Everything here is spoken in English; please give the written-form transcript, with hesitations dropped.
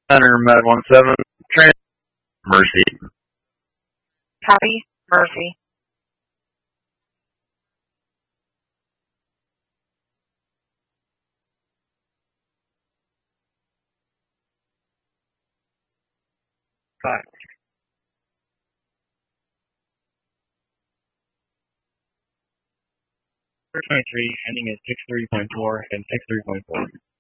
Center Med 17, trans Mercy. Copy. Mercy. Five. 23, ending at 63.4 and 63.4.